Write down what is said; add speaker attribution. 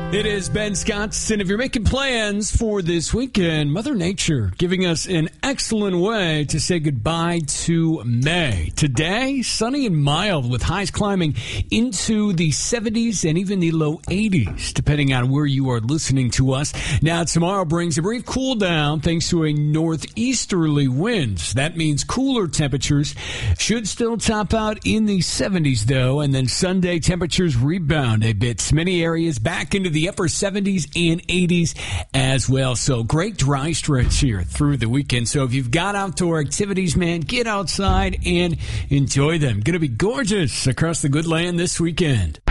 Speaker 1: It is Ben Scotts, and if you're making plans for this weekend, Mother Nature giving us an excellent way to say goodbye to May. Today, sunny and mild with highs climbing into the 70s and even the low 80s, depending on where you are listening to us. Now, tomorrow brings a brief cool down thanks to a northeasterly wind. That means cooler temperatures should still top out in the 70s, though, and then Sunday temperatures rebound a bit. Many areas back into the upper 70s and 80s as well. So great dry stretch here through the weekend. So if you've got outdoor activities, man, get outside and enjoy them. Going to be gorgeous across the good land this weekend.